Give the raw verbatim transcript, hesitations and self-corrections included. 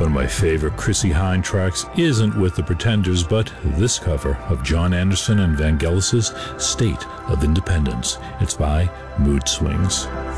One of my favorite Chrissie Hynde tracks isn't with the Pretenders, but this cover of John Anderson and Vangelis' State of Independence. It's by Mood Swings.